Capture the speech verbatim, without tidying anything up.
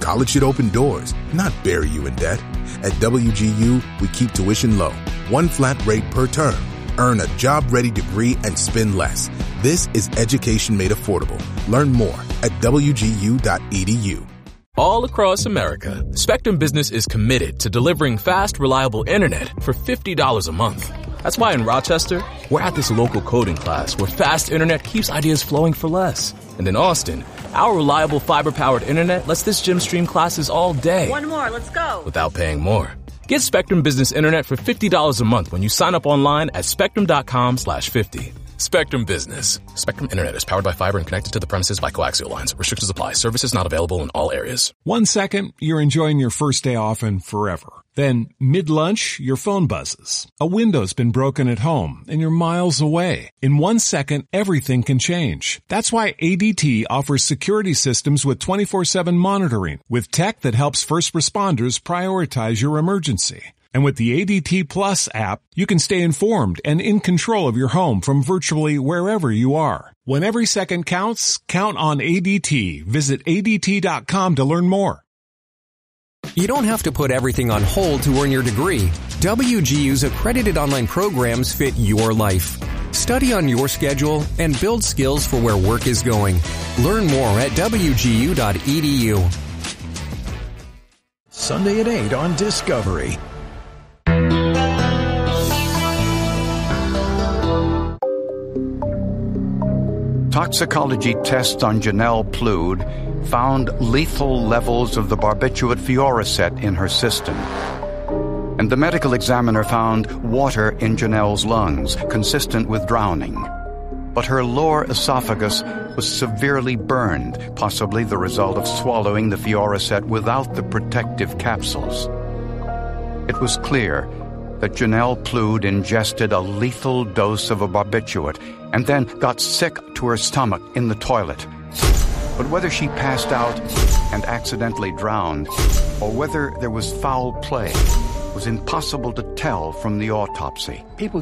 College should open doors, not bury you in debt. At W G U, we keep tuition low, one flat rate per term. Earn a job-ready degree and spend less. This is education made affordable. Learn more at W G U dot E D U. All across America, Spectrum Business is committed to delivering fast, reliable internet for fifty dollars a month. That's why in Rochester, we're at this local coding class where fast internet keeps ideas flowing for less. And in Austin, our reliable fiber-powered internet lets this gym stream classes all day. One more, let's go. Without paying more. Get Spectrum Business Internet for fifty dollars a month when you sign up online at spectrum.com slash 50. Spectrum Business. Spectrum Internet is powered by fiber and connected to the premises by coaxial lines. Restrictions apply. Services not available in all areas. One second, you're enjoying your first day off and forever. Then, mid-lunch, your phone buzzes. A window's been broken at home, and you're miles away. In one second, everything can change. That's why A D T offers security systems with twenty-four seven monitoring, with tech that helps first responders prioritize your emergency. And with the A D T Plus app, you can stay informed and in control of your home from virtually wherever you are. When every second counts, count on A D T. Visit A D T dot com to learn more. You don't have to put everything on hold to earn your degree. W G U's accredited online programs fit your life. Study on your schedule and build skills for where work is going. Learn more at W G U dot E D U. Sunday at eight on Discovery. Toxicology tests on Janelle Plourde found lethal levels of the barbiturate Fioricet in her system. And the medical examiner found water in Janelle's lungs, consistent with drowning. But her lower esophagus was severely burned, possibly the result of swallowing the Fioricet without the protective capsules. It was clear that Janelle Plourde ingested a lethal dose of a barbiturate and then got sick to her stomach in the toilet. But whether she passed out and accidentally drowned, or whether there was foul play, was impossible to tell from the autopsy. People